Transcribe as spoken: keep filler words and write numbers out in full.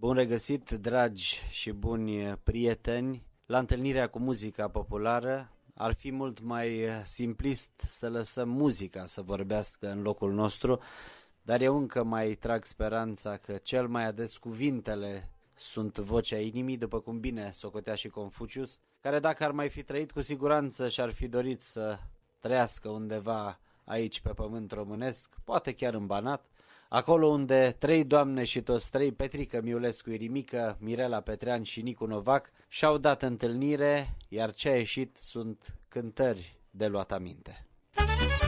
Bun regăsit, dragi și buni prieteni, la întâlnirea cu muzica populară. Ar fi mult mai simplist să lăsăm muzica să vorbească în locul nostru, dar eu încă mai trag speranța că cel mai ades cuvintele sunt vocea inimii, după cum bine socotea și Confucius, care dacă ar mai fi trăit, cu siguranță și-ar fi dorit să trăiască undeva aici pe pământ românesc, poate chiar în Banat, acolo unde trei doamne și toți trei, Petrică Miulescu Irimică, Mirela Petrean și Nicu Novac, și-au dat întâlnire, iar ce a ieșit sunt cântări de luat aminte.